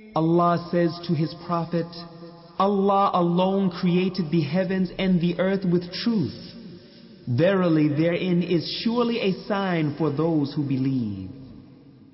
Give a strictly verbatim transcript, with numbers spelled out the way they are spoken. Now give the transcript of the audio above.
Allah says to His Prophet, Allah alone created the heavens and the earth with truth. Verily therein is surely a sign for those who believe.